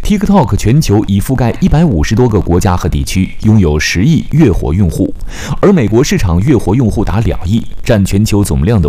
TikTok 全球已覆盖150多个国家和地区，拥有10亿月活用户，而美国市场月活用户达2亿，占全球总量的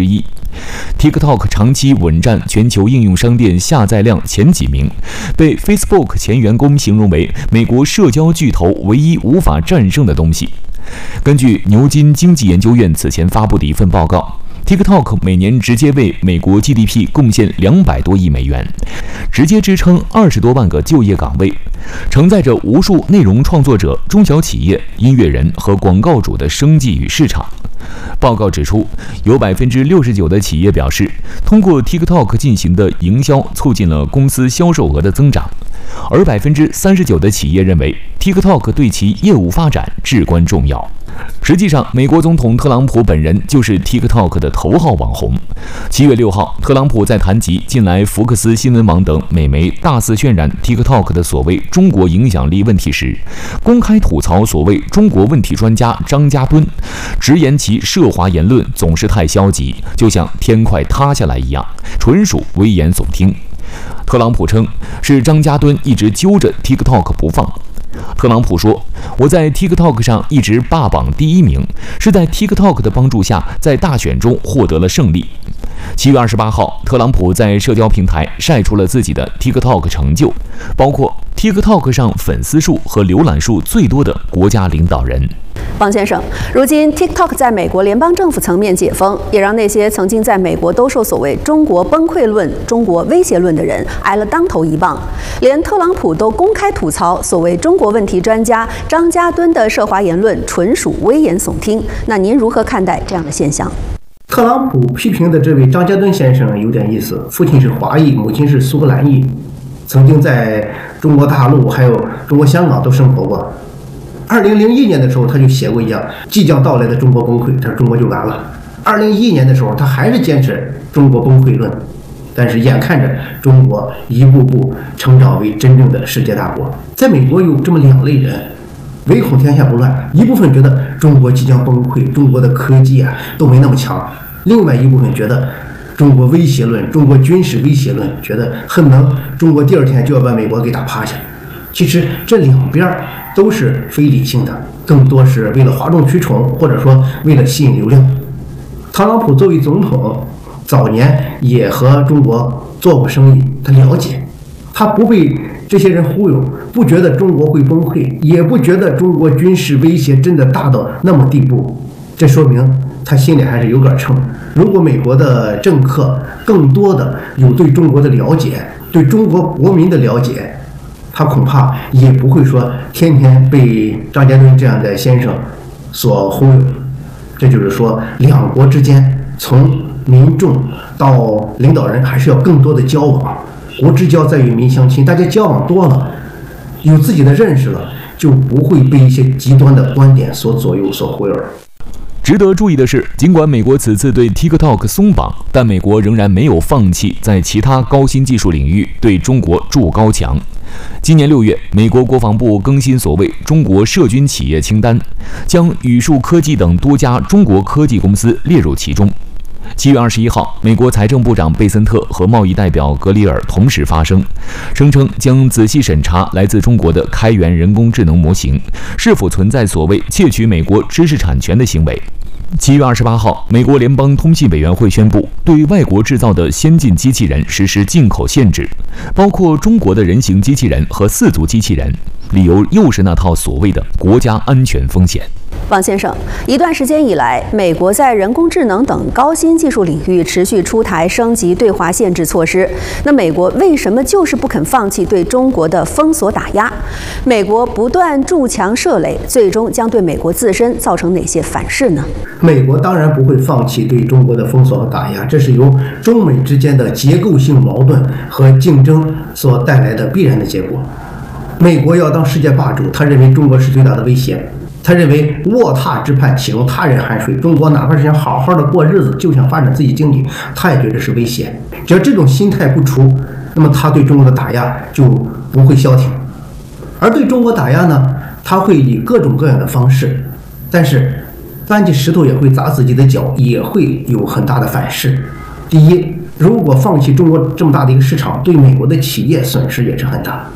1/5。TikTok 长期稳占全球应用商店下载量前几名，被 Facebook 前员工形容为美国社交巨头唯一无法战胜的东西。根据牛津经济研究院此前发布的一份报告，TikTok 每年直接为美国 GDP 贡献200多亿美元，直接支撑20多万个就业岗位，承载着无数内容创作者、中小企业、音乐人和广告主的生计与市场。报告指出，有69%的企业表示，通过 TikTok 进行的营销促进了公司销售额的增长，而39%的企业认为 TikTok 对其业务发展至关重要。实际上，美国总统特朗普本人就是 TikTok 的头号网红。7月6号，特朗普在谈及近来福克斯新闻网等美媒大肆渲染 TikTok 的所谓中国影响力问题时，公开吐槽所谓中国问题专家张家敦，直言其涉华言论总是太消极，就像天快塌下来一样，纯属危言耸听。特朗普称是张家敦一直揪着 TikTok 不放。特朗普说：“我在 TikTok 上一直霸榜第1名，是在 TikTok 的帮助下，在大选中获得了胜利。”7月28号，特朗普在社交平台晒出了自己的 TikTok 成就，包括 TikTok 上粉丝数和浏览数最多的国家领导人。 王先生，如今 TikTok 在美国联邦政府层面解封，也让那些曾经在美国兜售所谓中国崩溃论、中国威胁论的人挨了当头一棒。连特朗普都公开吐槽所谓中国问题专家张家敦的涉华言论纯属危言耸听。那您如何看待这样的现象？ 特朗普批评的这位张家敦先生有点意思，父亲是华裔，母亲是苏格兰裔，曾经在中国大陆还有中国香港都生活过。2001年的时候，他就写过一样即将到来的中国崩溃，他说中国就完了。2011年的时候，他还是坚持中国崩溃论，但是眼看着中国一步步成长为真正的世界大国。在美国有这么2类人，唯恐天下不乱，一部分觉得中国即将崩溃，中国的科技都没那么强，另外一部分觉得中国威胁论、中国军事威胁论，觉得恨能中国第2天就要把美国给打趴下。其实这2边都是非理性的，更多是为了哗众取宠，或者说为了吸引流量。特朗普作为总统，早年也和中国做过生意，他了解，他不被这些人忽悠，不觉得中国会崩溃，也不觉得中国军事威胁真的大到那么地步。这说明他心里还是有点秤。如果美国的政客更多的有对中国的了解，对中国国民的了解，他恐怕也不会说天天被张家敦这样的先生所忽悠。这就是说，两国之间从民众到领导人还是要更多的交往。国之交在于民相亲，大家交往多了，有自己的认识了，就不会被一些极端的观点所左右、所忽悠。 值得注意的是，尽管美国此次对 TikTok 松绑，但美国仍然没有放弃在其他高新技术领域对中国筑高墙。今年6月，美国国防部更新所谓中国涉军企业清单，将宇树科技等多家中国科技公司列入其中。7月21号，美国财政部长贝森特和贸易代表格里尔同时发声，声称将仔细审查来自中国的开源人工智能模型是否存在所谓窃取美国知识产权的行为。7月28号，美国联邦通信委员会宣布，对外国制造的先进机器人实施进口限制，包括中国的人形机器人和4足机器人，理由又是那套所谓的国家安全风险。 王先生，一段时间以来，美国在人工智能等高新技术领域持续出台升级对华限制措施。那美国为什么就是不肯放弃对中国的封锁打压？美国不断筑墙设垒，最终将对美国自身造成哪些反噬呢？ 美国当然不会放弃对中国的封锁和打压，这是由中美之间的结构性矛盾和竞争所带来的必然的结果。美国要当世界霸主，他认为中国是最大的威胁。他认为卧榻之畔岂容他人酣睡，中国哪怕是想好好的过日子，就想发展自己经济，他也觉得是威胁。只要这种心态不除，那么他对中国的打压就不会消停。而对中国打压呢，他会以各种各样的方式，但是搬起石头也会砸自己的脚，也会有很大的反噬。第一，如果放弃中国这么大的一个市场，对美国的企业损失也是很大。